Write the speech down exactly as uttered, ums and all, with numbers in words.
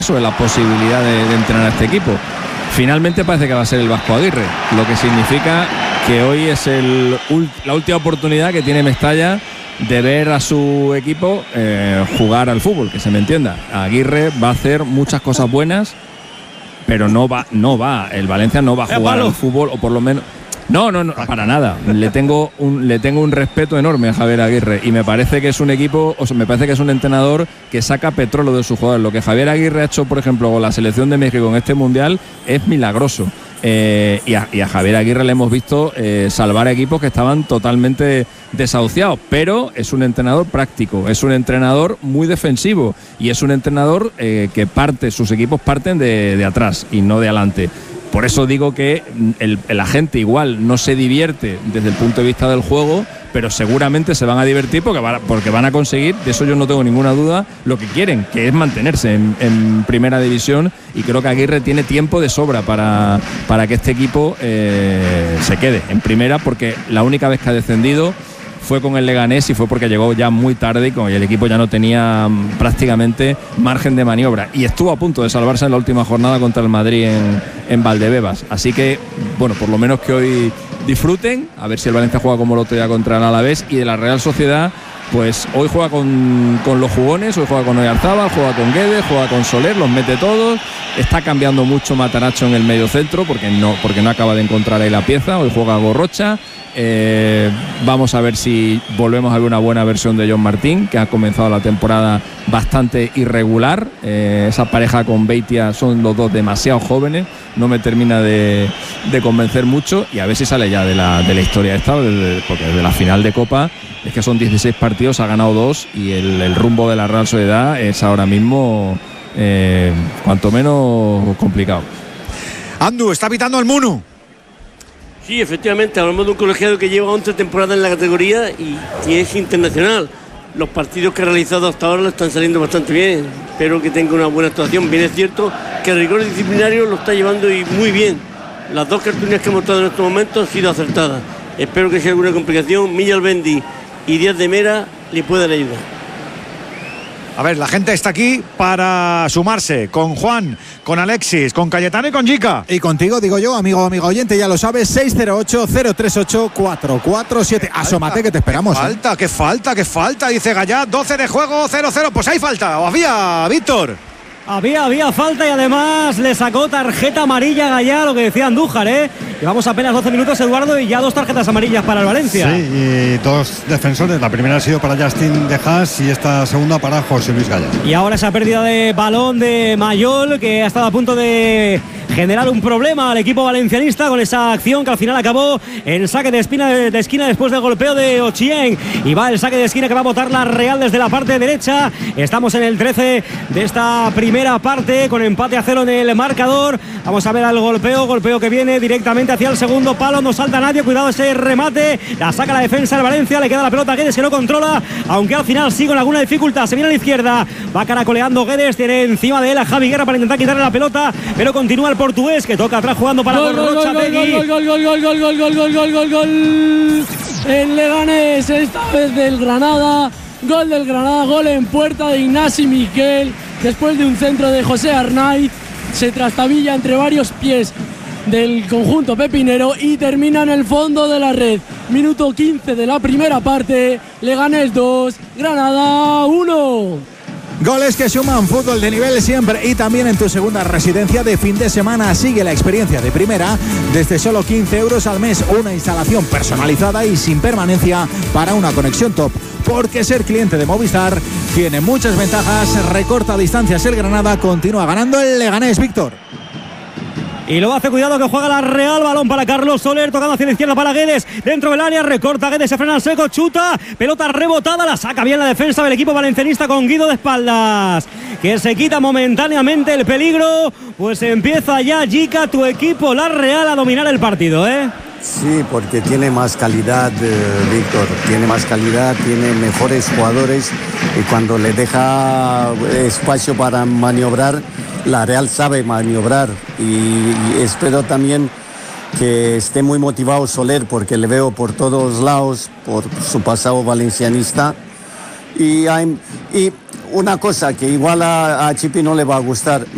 sobre la posibilidad de, de entrenar a este equipo. Finalmente parece que va a ser el Vasco Aguirre, lo que significa que hoy es el, la última oportunidad que tiene Mestalla de ver a su equipo eh, jugar al fútbol, que se me entienda. Aguirre va a hacer muchas cosas buenas, pero no va, no va, el Valencia no va a jugar al fútbol, o por lo menos... No, no, no, para nada. Le tengo un, le tengo un respeto enorme a Javier Aguirre y me parece que es un equipo, o sea, me parece que es un entrenador que saca petróleo de sus jugadores. Lo que Javier Aguirre ha hecho, por ejemplo, con la selección de México en este mundial es milagroso. Eh, y, a, y a Javier Aguirre le hemos visto eh, salvar equipos que estaban totalmente desahuciados, pero es un entrenador práctico, es un entrenador muy defensivo y es un entrenador eh, que parte, sus equipos parten de, de atrás y no de adelante. Por eso digo que el, la gente igual no se divierte desde el punto de vista del juego, pero seguramente se van a divertir porque van a, porque van a conseguir, de eso yo no tengo ninguna duda, lo que quieren, que es mantenerse en, en primera división, y creo que Aguirre tiene tiempo de sobra para, para que este equipo eh, se quede en primera, porque la única vez que ha descendido fue con el Leganés y fue porque llegó ya muy tarde y, con, y el equipo ya no tenía prácticamente margen de maniobra y estuvo a punto de salvarse en la última jornada contra el Madrid en, en Valdebebas. Así que, bueno, por lo menos que hoy disfruten, a ver si el Valencia juega como el otro día contra el Alavés, y de la Real Sociedad, pues hoy juega con, con los jugones, hoy juega con Oyarzábal, juega con Guedes, juega con Soler, los mete todos. Está cambiando mucho Matarazzo en el medio centro porque no, porque no acaba de encontrar ahí la pieza. Hoy juega Gorrocha. Eh, vamos a ver si volvemos a ver una buena versión de John Martín, que ha comenzado la temporada bastante irregular. Eh, esa pareja con Beitia son los dos demasiado jóvenes, no me termina de, de convencer mucho, y a ver si sale ya de la, de la historia esta, de, porque desde la final de Copa es que son dieciséis partidos, ha ganado dos, y el, el rumbo de la Real Sociedad es ahora mismo eh, cuanto menos complicado. Andu, está pitando el Munu. Sí, efectivamente, hablamos de un colegiado que lleva once temporadas en la categoría y que es internacional. Los partidos que ha realizado hasta ahora le están saliendo bastante bien. Espero que tenga una buena actuación. Bien es cierto que el rigor disciplinario lo está llevando y muy bien. Las dos cartulinas que hemos mostrado en estos momentos han sido acertadas. Espero que si hay alguna complicación, Milla Albendi y Díaz de Mera le puedan ayudar. A ver, la gente está aquí para sumarse con Juan, con Alexis, con Cayetano y con Jica. Y contigo, digo yo, amigo amigo oyente, ya lo sabes, seis cero ocho, cero tres ocho, cuatro cuatro siete. Asómate que te esperamos. Qué falta, ¿eh? qué falta, qué falta, dice Gallá. doce de juego, cero cero. Pues hay falta, o había, Víctor. Había, había falta, y además le sacó tarjeta amarilla a Gallá, lo que decía Andújar, ¿eh? Llevamos apenas doce minutos, Eduardo, y ya dos tarjetas amarillas para el Valencia. Sí, y dos defensores. La primera ha sido para Justin de Haas y esta segunda para José Luis Gallá. Y ahora esa pérdida de balón de Mayol, que ha estado a punto de generar un problema al equipo valencianista con esa acción que al final acabó en saque de esquina, de esquina después del golpeo de Ochien. Y va el saque de esquina que va a botar la Real desde la parte derecha. Estamos en el trece de esta primera parte con empate a cero en el marcador. Vamos a ver al golpeo, golpeo que viene directamente hacia el segundo palo. No salta nadie, cuidado ese remate. La saca la defensa del Valencia, le queda la pelota a Guedes, que no controla, aunque al final sigue con alguna dificultad. Se viene a la izquierda, va caracoleando Guedes, tiene encima de él a Javi Guerra para intentar quitarle la pelota, pero continúa el portugués, que toca atrás jugando para Gorrocha. Gol, gol, gol, gol, gol, gol, gol, gol, gol, gol, gol. El Leganés, esta vez del Granada. Gol del Granada, gol en puerta de Ignasi Miquel, después de un centro de José Arnaiz. Se trastabilla entre varios pies del conjunto pepinero y termina en el fondo de la red. Minuto quince de la primera parte. Leganés dos, Granada uno. Goles que suman, fútbol de nivel siempre, y también en tu segunda residencia de fin de semana. Sigue la experiencia de primera desde solo quince euros al mes. Una instalación personalizada y sin permanencia para una conexión top. Porque ser cliente de Movistar tiene muchas ventajas. Recorta distancias el Granada, continúa ganando el Leganés, Víctor. Y lo hace, cuidado que juega la Real, balón para Carlos Soler, tocando hacia la izquierda para Guedes, dentro del área, recorta Guedes, se frena al seco, chuta, pelota rebotada, la saca bien la defensa del equipo valencianista con Guido de espaldas, que se quita momentáneamente el peligro. Pues empieza ya, Jica, tu equipo, la Real, a dominar el partido, ¿eh? Sí, porque tiene más calidad, eh, Víctor, tiene más calidad, tiene mejores jugadores, y cuando le deja espacio para maniobrar, la Real sabe maniobrar, y, y espero también que esté muy motivado Soler, porque le veo por todos lados, por su pasado valencianista, y, y una cosa que igual a, a Chipi no le va a gustar.